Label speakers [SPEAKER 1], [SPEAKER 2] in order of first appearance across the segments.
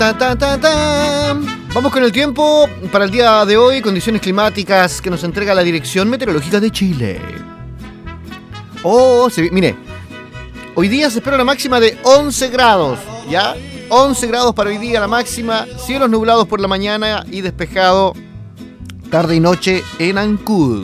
[SPEAKER 1] Ta, ta, ta, ta. Vamos con el tiempo para el día de hoy, condiciones climáticas que nos entrega la Dirección Meteorológica de Chile. Mire, hoy día se espera una máxima de 11 grados, ¿ya? 11 grados para hoy día la máxima, cielos nublados por la mañana y despejado tarde y noche en Ancud.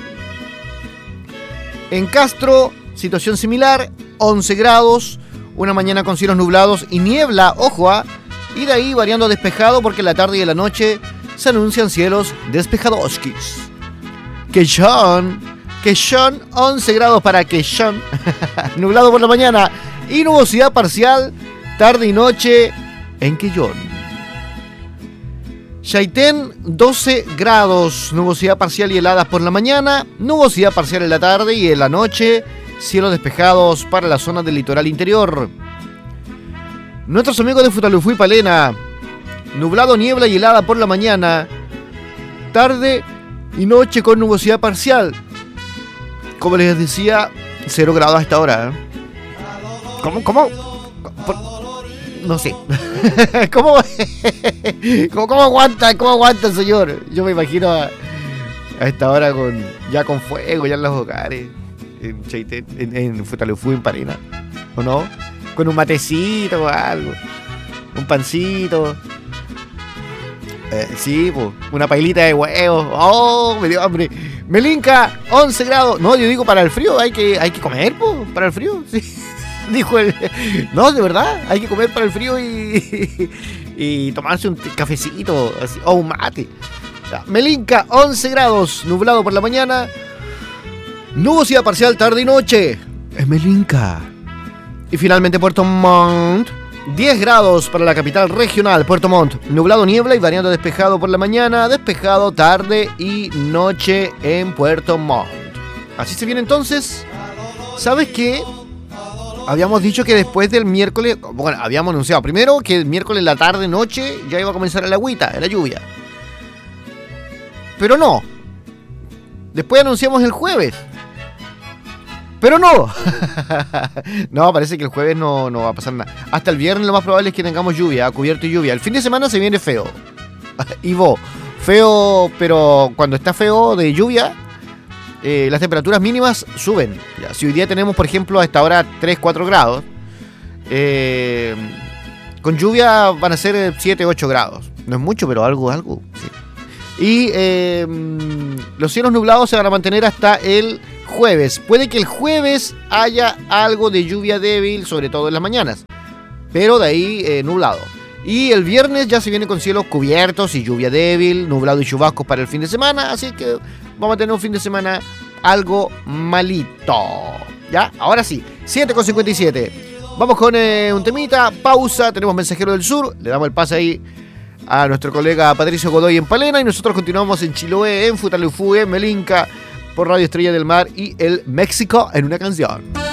[SPEAKER 1] En Castro, situación similar, 11 grados, una mañana con cielos nublados y niebla, ojo, y de ahí variando a despejado porque en la tarde y en la noche se anuncian cielos despejadoskis. Quechón, 11 grados para Quechón, nublado por la mañana y nubosidad parcial tarde y noche en Quellón. Chaitén, 12 grados, nubosidad parcial y heladas por la mañana, nubosidad parcial en la tarde y en la noche, cielos despejados para la zona del litoral interior. Nuestros amigos de Futalufú y Palena, nublado, niebla y helada por la mañana, tarde y noche con nubosidad parcial. Como les decía, 0 grados a esta hora. ¿Cómo? No sé. ¿Cómo aguanta el señor? Yo me imagino a esta hora con fuego ya en los hogares, en Chaitén, en Futalufú, en Palena, ¿o no? Con un matecito o algo, un pancito, sí, pues, una pailita de huevos. ¡Oh, me dio hambre! Melinca, 11 grados. No, yo digo para el frío, hay que comer, pues, para el frío, sí. Dijo él. No, de verdad, hay que comer para el frío y tomarse un cafecito así, o un mate. Melinca, 11 grados, nublado por la mañana, nubosidad parcial tarde y noche. Es Melinca. Y finalmente Puerto Montt, 10 grados para la capital regional, Puerto Montt, nublado, niebla y variando despejado por la mañana, despejado tarde y noche en Puerto Montt. Así se viene entonces. ¿Sabes qué? Habíamos dicho que después del miércoles, bueno, habíamos anunciado primero que el miércoles la tarde, noche, ya iba a comenzar el agüita, la lluvia. Pero no. Después anunciamos el jueves. Pero no. No, parece que el jueves no va a pasar nada. Hasta el viernes lo más probable es que tengamos lluvia, cubierto y lluvia. El fin de semana se viene feo. Y feo, pero cuando está feo de lluvia, las temperaturas mínimas suben. Ya, si hoy día tenemos, por ejemplo, a esta hora 3-4 grados, con lluvia van a ser 7-8 grados. No es mucho, pero algo, sí. Y los cielos nublados se van a mantener hasta el jueves. Puede que el jueves haya algo de lluvia débil, sobre todo en las mañanas, pero de ahí nublado. Y el viernes ya se viene con cielos cubiertos y lluvia débil, nublado y chubascos para el fin de semana. Así que vamos a tener un fin de semana algo malito. ¿Ya? Ahora sí, 7:57. Vamos con un temita, pausa, tenemos Mensajero del Sur. Le damos el pase ahí a nuestro colega Patricio Godoy en Palena y nosotros continuamos en Chiloé, en Futalufú, en Melinca, por Radio Estrella del Mar y el México en una canción.